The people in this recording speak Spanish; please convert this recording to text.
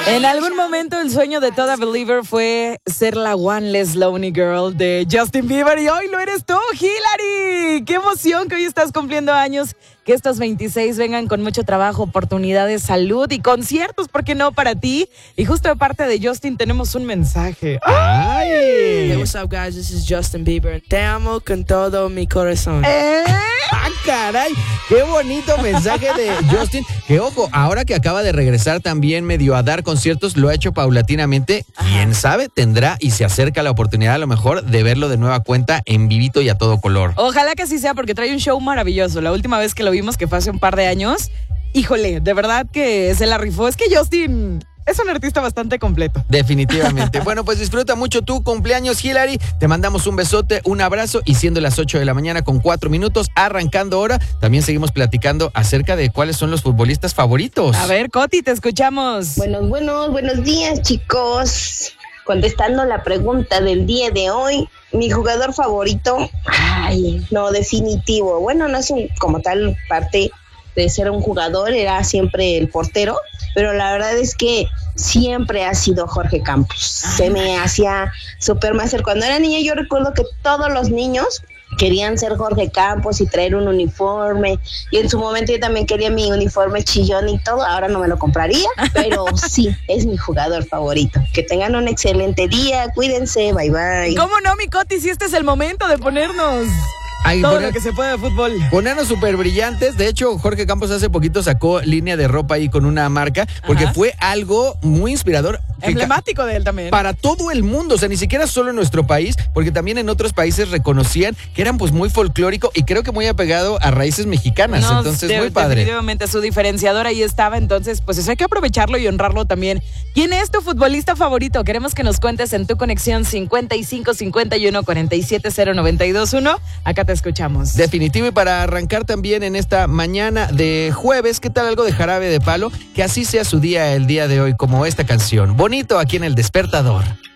En algún momento el sueño de toda believer fue ser la one less lonely girl de Justin Bieber y hoy lo eres tú, Hilary. ¡Qué emoción que hoy estás cumpliendo años! Que estos 26 vengan con mucho trabajo, oportunidades, salud y conciertos, ¿por qué no para ti? Y justo de parte de Justin tenemos un mensaje. ¡Ay! Hey, what's up, guys? This is Justin Bieber. Te amo con todo mi corazón. ¡Ah, caray! ¡Qué bonito mensaje de Justin! Que ojo, ahora que acaba de regresar también medio a dar conciertos, lo ha hecho paulatinamente. Quién sabe, tendrá y se acerca la oportunidad a lo mejor de verlo de nueva cuenta en vivito y a todo color. Ojalá que así sea porque trae un show maravilloso. La última vez que lo vimos, que fue hace un par de años, híjole, de verdad que se la rifó. Es que Justin es un artista bastante completo. Definitivamente. Bueno, pues disfruta mucho tu cumpleaños, Hilary. Te mandamos un besote, un abrazo y siendo las 8 de la mañana con 4 minutos, arrancando ahora, también seguimos platicando acerca de cuáles son los futbolistas favoritos. A ver, Coti, te escuchamos. Buenos días, chicos. Contestando la pregunta del día de hoy, mi jugador favorito, definitivo. Bueno, no es como tal parte de ser un jugador, era siempre el portero, pero la verdad es que siempre ha sido Jorge Campos. Se me hacía súper más. Cuando era niña yo recuerdo que todos los niños querían ser Jorge Campos y traer un uniforme, y en su momento yo también quería mi uniforme chillón y todo. Ahora no me lo compraría, pero sí, es mi jugador favorito. Que tengan un excelente día, cuídense, bye bye. ¿Cómo no, mi Coti? Si este es el momento de ponernos todo lo que se puede de fútbol. Ponernos súper brillantes. De hecho, Jorge Campos hace poquito sacó línea de ropa ahí con una marca, porque fue algo muy inspirador. Emblemático de él también. Para todo el mundo, o sea, ni siquiera solo en nuestro país, porque también en otros países reconocían que eran pues muy folclórico y creo que muy apegado a raíces mexicanas. No, entonces, muy padre. Definitivamente su diferenciador ahí estaba, entonces pues eso hay que aprovecharlo y honrarlo también. ¿Quién es tu futbolista favorito? Queremos que nos cuentes en tu conexión 55 51 47 0921. Acá te escuchamos. Definitivo, y para arrancar también en esta mañana de jueves, ¿qué tal algo de Jarabe de Palo? Que así sea su día el día de hoy, como esta canción. Bonito aquí en El Despertador.